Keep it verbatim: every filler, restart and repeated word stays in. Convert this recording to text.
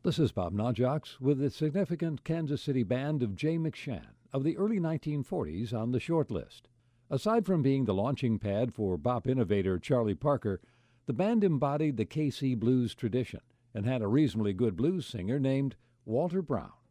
This is Bob Najox with the significant Kansas City band of Jay McShann of the early nineteen forties on the short list. Aside from being the launching pad for bop innovator Charlie Parker, the band embodied the K C blues tradition and had a reasonably good blues singer named Walter Brown.